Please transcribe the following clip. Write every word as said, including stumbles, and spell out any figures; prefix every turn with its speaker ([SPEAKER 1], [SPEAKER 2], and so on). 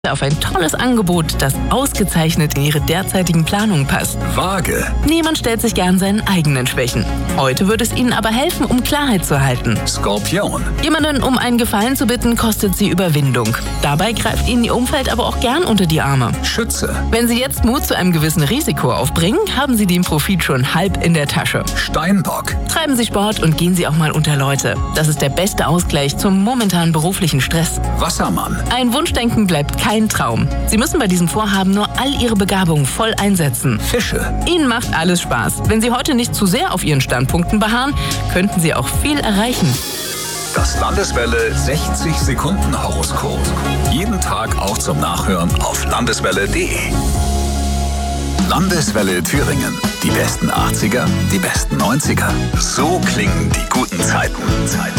[SPEAKER 1] auf ein tolles Angebot, das ausgezeichnet in Ihre derzeitigen Planungen passt.
[SPEAKER 2] Waage.
[SPEAKER 1] Niemand stellt sich gern seinen eigenen Schwächen. Heute wird es Ihnen aber helfen, um Klarheit zu halten.
[SPEAKER 2] Skorpion.
[SPEAKER 1] Jemanden um einen Gefallen zu bitten, kostet Sie Überwindung. Dabei greift Ihnen Ihr Umfeld aber auch gern unter die Arme.
[SPEAKER 2] Schütze.
[SPEAKER 1] Wenn Sie jetzt Mut zu einem gewissen Risiko aufbringen, haben Sie den Profit schon halb in der Tasche.
[SPEAKER 2] Steinbock.
[SPEAKER 1] Treiben Sie Sport und gehen Sie auch mal unter Leute. Das ist der beste Ausgleich zum momentanen beruflichen Stress.
[SPEAKER 2] Wassermann.
[SPEAKER 1] Ein Wunschdenken bleibt kein Traum. Sie müssen bei diesem Vorhaben nur all Ihre Begabungen voll einsetzen.
[SPEAKER 2] Fische.
[SPEAKER 1] Ihnen macht alles Spaß. Wenn Sie heute nicht zu sehr auf Ihren Standpunkten beharren, könnten Sie auch viel erreichen.
[SPEAKER 2] Das Landeswelle sechzig Sekunden Horoskop. Jeden Tag auch zum Nachhören auf landeswelle punkt de. Landeswelle Thüringen. Die besten achtziger, die besten neunziger. So klingen die guten Zeiten. Zeiten.